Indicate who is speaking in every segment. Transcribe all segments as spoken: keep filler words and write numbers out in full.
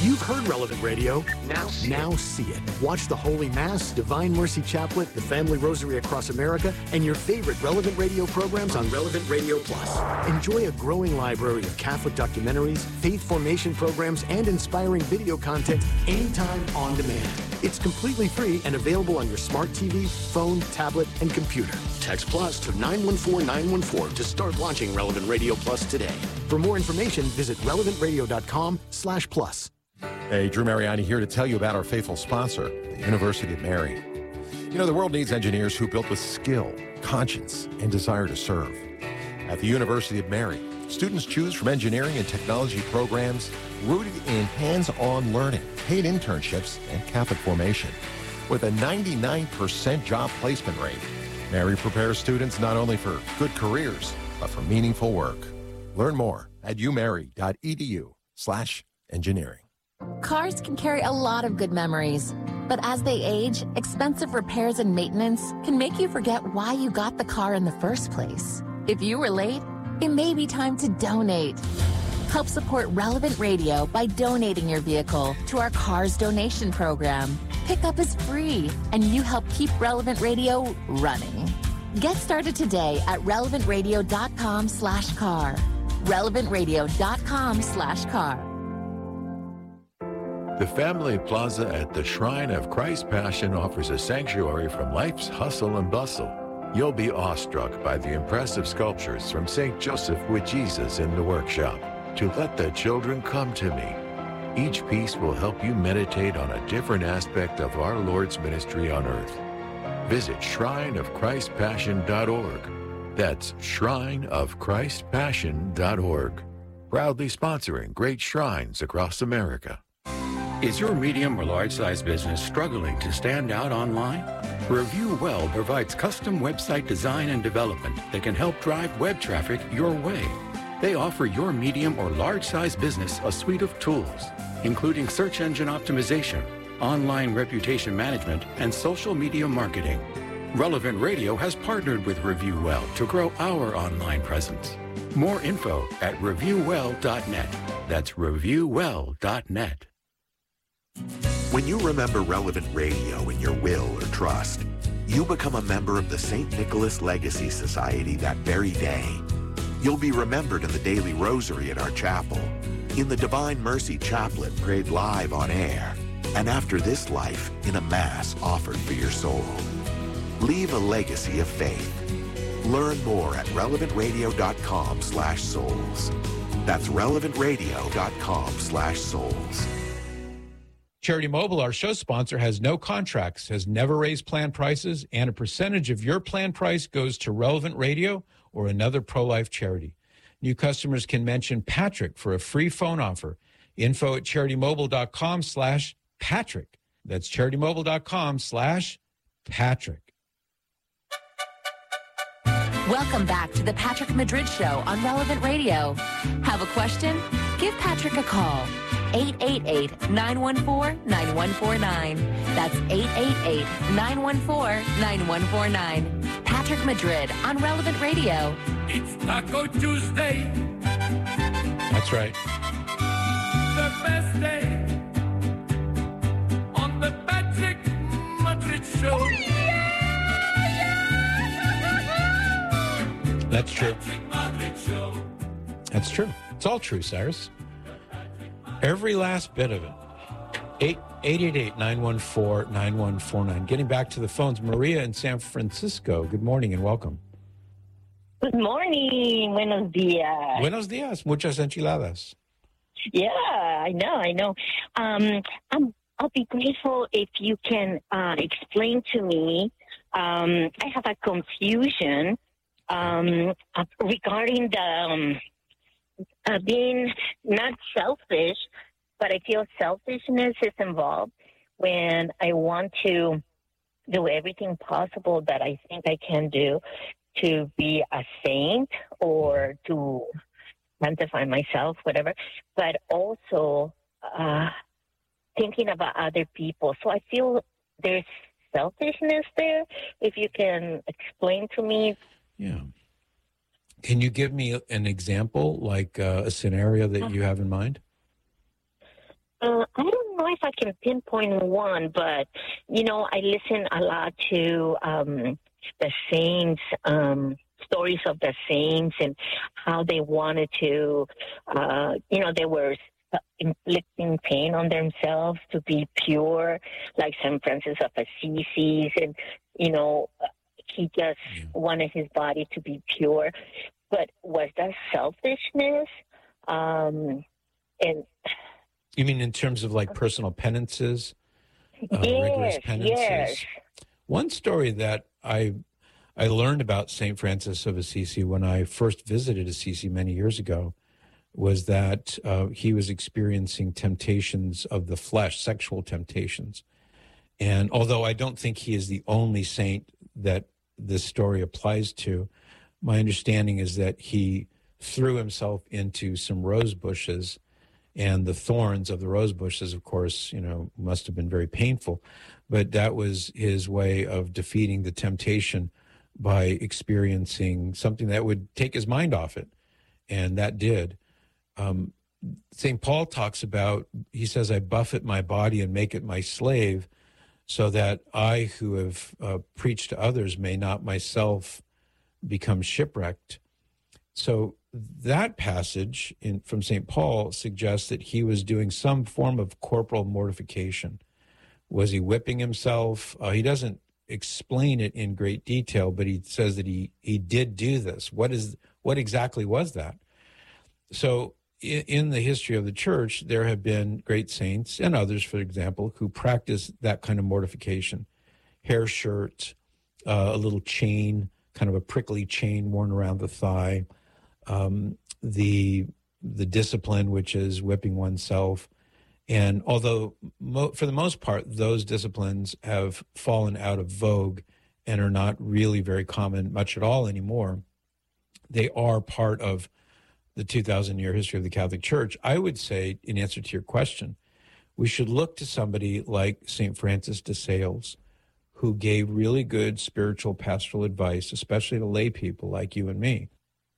Speaker 1: You've heard Relevant Radio. Now see, now see it. Watch the Holy Mass, Divine Mercy Chaplet, the Family Rosary Across America, and your favorite Relevant Radio programs on Relevant Radio Plus. Enjoy a growing library of Catholic documentaries, faith formation programs, and inspiring video content anytime on demand. It's completely free and available on your smart T V, phone, tablet, and computer. Text Plus to nine one four nine one four to start watching Relevant Radio Plus today. For more information, visit relevant radio dot com slash plus.
Speaker 2: Hey, Drew Mariani here to tell you about our faithful sponsor, the University of Mary. You know, the world needs engineers who built with skill, conscience, and desire to serve. At the University of Mary, students choose from engineering and technology programs rooted in hands-on learning, paid internships, and Catholic formation. With a ninety-nine percent job placement rate, Mary prepares students not only for good careers, but for meaningful work. Learn more at umary.edu slash engineering.
Speaker 3: Cars can carry a lot of good memories, but as they age, expensive repairs and maintenance can make you forget why you got the car in the first place. If you were late, it may be time to donate. Help support Relevant Radio by donating your vehicle to our Cars Donation Program. Pickup is free, and you help keep Relevant Radio running. Get started today at relevant radio dot com slash car. relevant radio dot com slash car.
Speaker 4: The Family Plaza at the Shrine of Christ Passion offers a sanctuary from life's hustle and bustle. You'll be awestruck by the impressive sculptures from Saint Joseph with Jesus in the workshop. To let the children come to me. Each piece will help you meditate on a different aspect of our Lord's ministry on earth. Visit shrine of christ passion dot org. That's shrine of christ passion dot org. Proudly sponsoring great shrines across America.
Speaker 5: Is your medium or large size business struggling to stand out online? Review Well provides custom website design and development that can help drive web traffic your way. They offer your medium or large size business a suite of tools, including search engine optimization, online reputation management, and social media marketing. Relevant Radio has partnered with Review Well to grow our online presence. More info at review well dot net. That's review well dot net.
Speaker 6: When you remember Relevant Radio in your will or trust, you become a member of the Saint Nicholas Legacy Society that very day. You'll be remembered in the daily rosary at our chapel, in the Divine Mercy Chaplet prayed live on air, and after this life in a Mass offered for your soul. Leave a legacy of faith. Learn more at relevant radio dot com slash souls. That's relevant radio dot com slash souls.
Speaker 7: Charity Mobile, our show sponsor, has no contracts, has never raised plan prices, and a percentage of your plan price goes to Relevant Radio or another pro-life charity. New customers can mention Patrick for a free phone offer. Info at charity-mobile dot com slash Patrick. That's charity-mobile dot com slash Patrick.
Speaker 3: Welcome back to the Patrick Madrid Show on Relevant Radio. Have a question? Give Patrick a call. eight eight eight, nine one four, nine one four nine. That's eight eight eight, nine one four, nine one four nine. Patrick Madrid on Relevant Radio.
Speaker 8: It's Taco Tuesday.
Speaker 7: That's right.
Speaker 8: The best day on the Patrick Madrid Show.
Speaker 7: That's true. That's true. It's all true, Cyrus. Every last bit of it. eight eight eight, nine one four, nine one four nine. Getting back to the phones, Maria in San Francisco. Good morning and welcome.
Speaker 9: Good morning. Buenos dias.
Speaker 7: Buenos dias. Muchas enchiladas.
Speaker 9: Yeah, I know, I know. Um, I'm, I'll be grateful if you can uh, explain to me. Um, I have a confusion um, uh, regarding the um, uh, being not selfish, but I feel selfishness is involved when I want to do everything possible that I think I can do to be a saint or to sanctify myself, whatever, but also uh, thinking about other people. So I feel there's selfishness there. If you can explain to me.
Speaker 7: Yeah. Can you give me an example, like uh, a scenario that you have in mind?
Speaker 9: Uh, I don't know if I can pinpoint one, but, you know, I listen a lot to um, the saints, um, stories of the saints and how they wanted to, uh, you know, they were inflicting pain on themselves to be pure, like Saint Francis of Assisi, and, you know, he just yeah. wanted his body to be pure. But was that selfishness? Um, and
Speaker 7: you mean in terms of like personal penances, uh,
Speaker 9: yes,
Speaker 7: rigorous penances?
Speaker 9: Yes.
Speaker 7: One story that I I learned about Saint Francis of Assisi when I first visited Assisi many years ago was that uh, he was experiencing temptations of the flesh, sexual temptations. And although I don't think he is the only saint that this story applies to, my understanding is that he threw himself into some rose bushes, and the thorns of the rose bushes, of course, you know, must have been very painful. But that was his way of defeating the temptation by experiencing something that would take his mind off it. And that did. Um, Saint Paul talks about, he says, I buffet my body and make it my slave so that I who have uh, preached to others may not myself become shipwrecked. So that passage in, from Saint Paul suggests that he was doing some form of corporal mortification. Was he whipping himself? Uh, he doesn't explain it in great detail, but he says that he, he did do this. What is what exactly was that? So in, in the history of the church, there have been great saints and others, for example, who practice that kind of mortification. Hair shirt, uh, a little chain, kind of a prickly chain worn around the thigh, um, the the discipline, which is whipping oneself. And although mo- for the most part, those disciplines have fallen out of vogue and are not really very common much at all anymore, they are part of the two thousand year history of the Catholic Church. I would say, in answer to your question, we should look to somebody like Saint Francis de Sales, who gave really good spiritual pastoral advice, especially to lay people like you and me,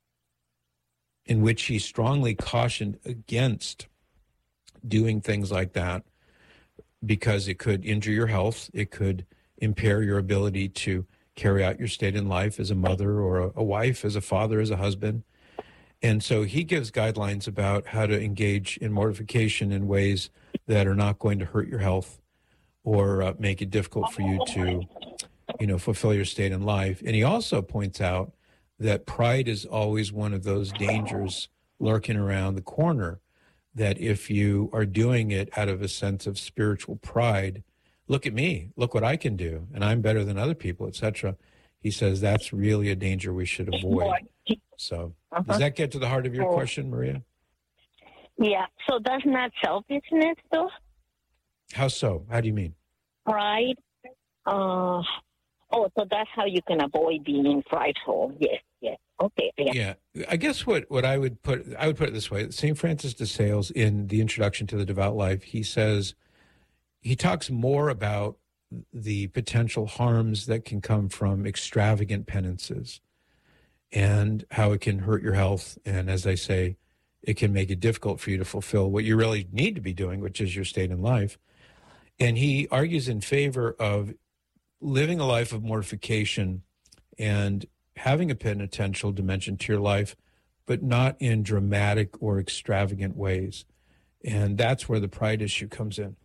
Speaker 7: in which he strongly cautioned against doing things like that because it could injure your health, it could impair your ability to carry out your state in life as a mother or a, a wife, as a father, as a husband. And so he gives guidelines about how to engage in mortification in ways that are not going to hurt your health or uh, make it difficult for you to, you know, fulfill your state in life. And he also points out that pride is always one of those dangers lurking around the corner, that if you are doing it out of a sense of spiritual pride, look at me, look what I can do, and I'm better than other people, et cetera. He says that's really a danger we should avoid. So uh-huh. Does that get to the heart of your question, Maria?
Speaker 9: Yeah, so that's not selfishness, though?
Speaker 7: How so? How do you mean?
Speaker 9: Pride. Uh, oh, so that's how you can avoid being prideful. Yes, yes. Okay. Yeah.
Speaker 7: yeah. I guess what, what I would put, I would put it this way. Saint Francis de Sales, in the introduction to the Devout Life, he says, he talks more about the potential harms that can come from extravagant penances and how it can hurt your health. And as I say, it can make it difficult for you to fulfill what you really need to be doing, which is your state in life. And he argues in favor of living a life of mortification and having a penitential dimension to your life, but not in dramatic or extravagant ways. And that's where the pride issue comes in.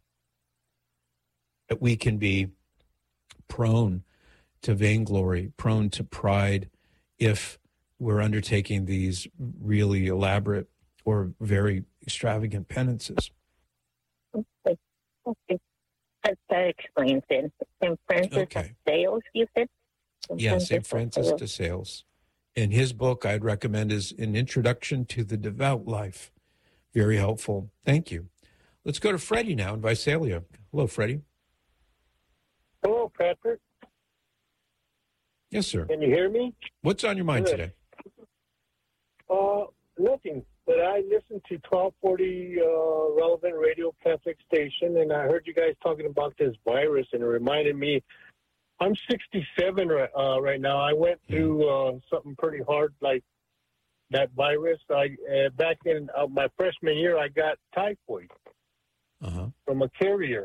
Speaker 7: That we can be prone to vainglory, prone to pride, if we're undertaking these really elaborate or very extravagant penances.
Speaker 9: Okay. Okay. That, that explains it. Saint Francis okay. de Sales, you said?
Speaker 7: Yeah, Saint Francis de Sales. And his book I'd recommend is An Introduction to the Devout Life. Very helpful. Thank you. Let's go to Freddie now in Visalia. Hello, Freddie.
Speaker 10: Hello, Patrick.
Speaker 7: Yes, sir.
Speaker 10: Can you hear me?
Speaker 7: What's on your mind
Speaker 10: Good.
Speaker 7: today?
Speaker 10: Uh, nothing. But I listened to twelve forty uh, Relevant Radio Catholic Station, and I heard you guys talking about this virus, and it reminded me, I'm sixty-seven uh, right now. I went through uh, something pretty hard like that virus. I uh, back in uh, my freshman year, I got typhoid.
Speaker 7: Uh-huh.
Speaker 10: from a carrier.